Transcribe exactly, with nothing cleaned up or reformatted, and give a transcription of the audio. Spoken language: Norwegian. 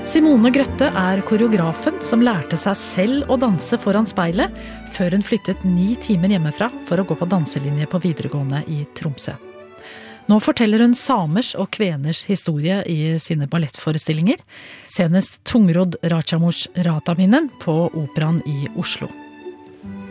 Simone Grøtte er koreografen som lærte seg selv å danse foran speilet, før hun flyttet ni timer hjemmefra for å gå på danselinje på videregående i Tromsø. Nå forteller hun samers og kveners historie i sine ballettforestillinger, senest tungrodd Rachamors Rataminnen på Operaen i Oslo.